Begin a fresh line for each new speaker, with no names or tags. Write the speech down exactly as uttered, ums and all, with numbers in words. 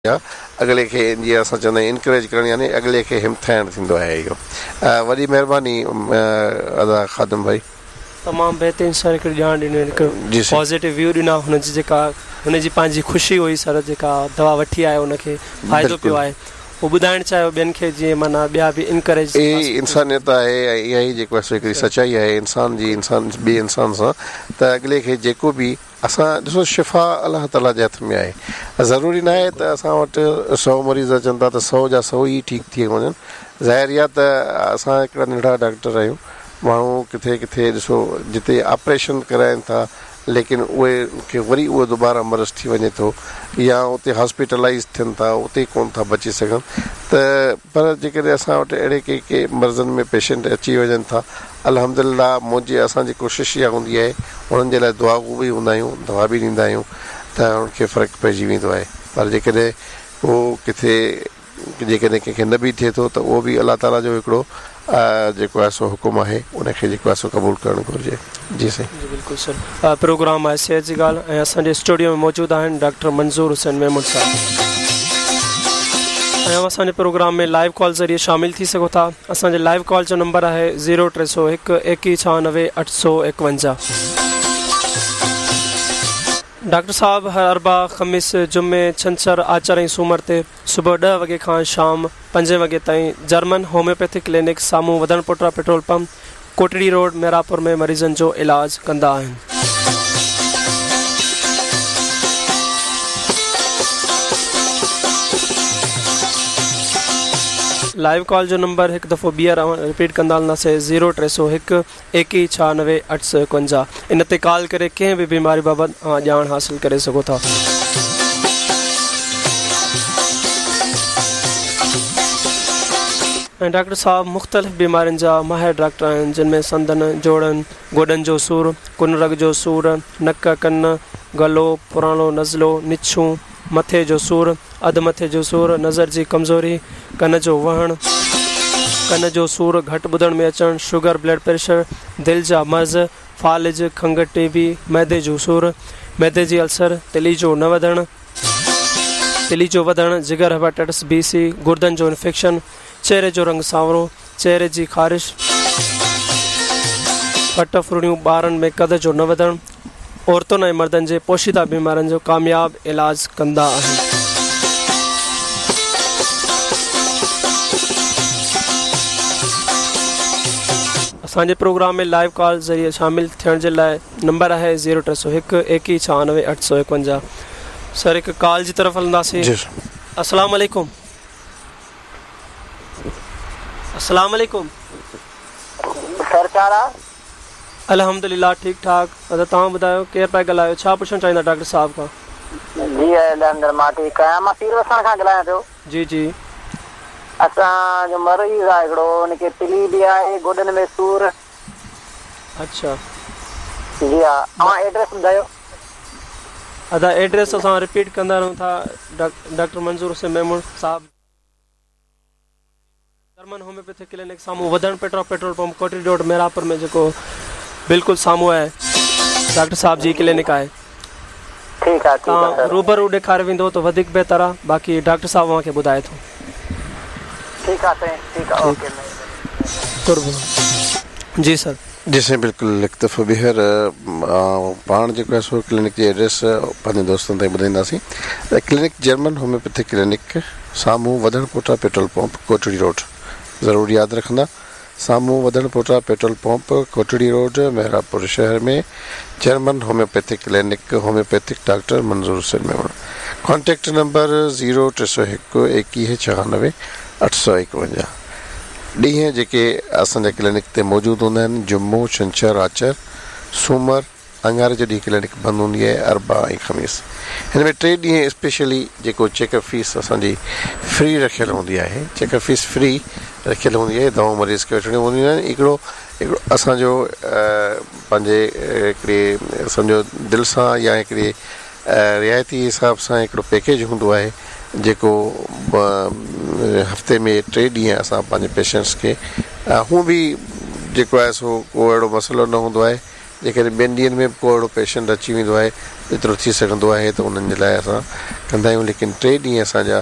अॻिले खे जीअं असां चवंदा आहियूं इनकरेज करणी यानी अॻिले खे हिमथाइणु थींदो आहे इहो. वॾी महिरबानी अदा ख़ादम भाई.
तमामु बहितरीनु सर हिकिड़ी ॼाण ॾिनी, हिकु पॉज़िटिव व्यू ॾिना, हुनजी जेका हुनजी पंहिंजी ख़ुशी हुई सर जेका दवा वठी आहे उनखे फ़ाइदो पियो आहे उहो ॿुधाइणु चाहियो ॿियनि खे जीअं माना ॿिया बि इनकरेज.
ई इंसानियत आहे ऐं इहा ई जेको आहे हिकिड़ी सचाई आहे इंसान जी इंसान ॿिए इंसान सां त अॻिले खे जेको बि असां ॾिसो शिफ़ा अलाह ताला जे हथ में आहे. ज़रूरी न आहे त असां वटि सौ मरीज़ अचनि था त सौ जा सौ ई ठीकु थी वञनि. ज़ाहिर आहे त असां हिकिड़ा नंढा डॉक्टर आहियूं, माण्हू किथे किथे ॾिसो जिते ऑपरेशन कराइनि था लेकिन उहे खे वरी उहो दुबारा मरज़ थी वञे थो या उते हॉस्पिटलाइज़ थियनि था उते कोन था बची सघनि. त पर जेकॾहिं असां वटि अहिड़े के के मर्ज़नि में पेशेंट अची वञनि था अल्हम्दुलिल्लाह मुंहिंजी असांजी कोशिशि इहा हूंदी आहे उन्हनि जे लाइ दुआ बि हूंदा आहियूं, दवा बि ॾींदा आहियूं त उनखे फ़र्क़ु पइजी वेंदो आहे. पर जेकॾहिं उहो किथे जेकॾहिं कंहिंखे न बि थिए थो त उहो बि अलाह ताला जो हिकिड़ो जेको आहे सो हुकुम आहे उनखे जेको आहे सो क़बूल करणु घुरिजे. जी साईं.
जी बिल्कुलु सर. प्रोग्राम आहे सिहत जी ॻाल्हि ऐं असांजे स्टूडियो में मौजूदु आहिनि डॉक्टर मंज़ूर हुसैन मेमून साहब ऐं असांजे प्रोग्राम में लाइव कॉल ज़रिए शामिलु थी सघो था. असांजे लाइव कॉल जो नंबर आहे ज़ीरो टे सौ हिकु एकवीह छहानवे अठ सौ एकवंजाह. डॉक्टर साहब हर अरबा ख़मीस जुमे छंछरु आचर ऐं सूमर ते सुबुह ॾह वॻे खां शाम पंजे वॻे ताईं जर्मन होम्योपैथिक क्लिनिक साम्हूं वधण पोटरा petrol pump Kotri road Merapur में मरीज़नि जो इलाज कंदा आहिनि. लाइव कॉल जो नंबर हिकु दफ़ो ॿीहर रिपीट कंदा हलंदासीं ज़ीरो टे सौ हिकु एकवीह छहानवे अठ सौ एकवंजाह. इन ते कॉल करे कंहिं बि बीमारी बाबति ॼाण हासिलु करे सघो था. ऐं डॉक्टर साहब मुख़्तलिफ़ बीमारियुनि जा माहिर डॉक्टर आहिनि जिन में संदनि जोड़नि गोॾनि जो सूरु कुनरग जो सूरु नक कन गलो पुराणो नज़लो निछूं मथे जो सूरु अधु मथे जो सूरु नज़र जी कमज़ोरी कन जो वहणु कन जो सूरु घटि ॿुधण में अचणु शुगर ब्लड प्रेशर दिलि जा मर्ज़ फालिज खंघि टीबी मैदे जो सूरु मैदे जी अल्सर तिली जो न वधणु तिली जो वधणु जिगर हेपेटाइटिस बी सी गुर्दनि जो इन्फेक्शन चेहरे जो रंग सांवरो चेहरे जी ख़ारिश फट फुरणियूं ॿारनि में कद जो न वधणु औरतुनि ऐं मर्दनि जे पोशीदा बीमारियुनि जो कामयाबु इलाज कंदा आहिनि. असांजे प्रोग्राम में लाइव कॉल ज़रिए शामिलु थियण जे लाइ नंबर आहे ज़ीरो टे सौ हिकु एकवीह छहानवे अठ सौ एकवंजाह. सर हिकु कॉल जी तरफ़ हलंदासीं. अस्सलाम वालेकुम. अस्सलाम वालेकुम. अल्हम्दुलिल्लाह ठीक ठाक. तव्हां ॿुधायो केरु पिया ॻाल्हायो, छा पुछणु चाहींदा डॉक्टर साहब खां?
जी अलहमदुलिल्लाह मां ठीकु आहियां. मां पीर वसण खां ॻाल्हायां थो.
जी जी.
असांजो मरीज़ आहे हिकिड़ो, हुनखे तिली बि आहे गोॾनि में सूर.
अच्छा
जी हा. तव्हां एड्रेस ॿुधायो.
अदा एड्रेस असां रिपीट कंदा रहूं था. डॉक्टर मंज़ूर हुसैन मेमून साहब जर्मन होम्योपैथिक क्लिनिक साम्हूं वधण petrol petrol pump Kotri road Merapur में जेको बिल्कुलु साम्हूं आहे डॉक्टर साहब जी क्लिनिक आहे.
ठीकु आहे.
तव्हां रूबरू ॾेखारे वेंदो त वधीक बहितर आहे. बाक़ी डॉक्टर साहब मूंखे ॿुधाए थो.
ठीकु आहे साईं. ठीकु आहे. ओके
जी सर.
जी साईं बिल्कुलु. हिकु दफ़ो ॿीहर पाण जेको आहे सो क्लिनिक जी एड्रेस पंहिंजे दोस्तनि ताईं ॿुधाईंदासीं. क्लिनिक जर्मन होम्योपैथिक क्लिनिक साम्हूं वधण पोटरा पेट्रोल पंप कोटड़ी रोड. ज़रूरु यादि रखंदा. साम्हूं वधण पोटरा petrol pump Kotri road Mehrabpur शहर में German homeopathic clinic homeopathic doctor मंज़ूर Hussain Memon. Contact number zero टे सौ हिकु एकवीह छहानवे अठ सौ एकवंजाह. ॾींहं जेके असांजे क्लिनिक ते मौजूदु हूंदा आहिनि जुमो छंछरु आचर सूमर अंगारे जो ॾींहुं क्लिनिक बंदि हूंदी आहे अरबा ऐं ख़मीस. हिन में टे ॾींहं स्पेशली जेको चेकअप फीस असांजी फ्री रखियलु हूंदी आहे. चेकअप फीस फ्री रखियलु हूंदी आहे. दवाऊं मरीज़ खे वठणियूं हूंदियूं आहिनि. हिकिड़ो हिकिड़ो असांजो पंहिंजे हिकिड़े सम्झो दिलि सां या हिकिड़े रिआयती हिसाब सां हिकिड़ो पैकेज हूंदो आहे जेको हफ़्ते में टे ॾींहं असां पंहिंजे पेशेंट्स खे हू बि जेको आहे सो को अहिड़ो मसइलो न हूंदो आहे. जेकॾहिं ॿियनि ॾींहंनि में को अहिड़ो पेशेंट अची वेंदो आहे जेतिरो थी सघंदो आहे त उन्हनि जे लाइ असां कंदा आहियूं लेकिन टे ॾींहं असांजा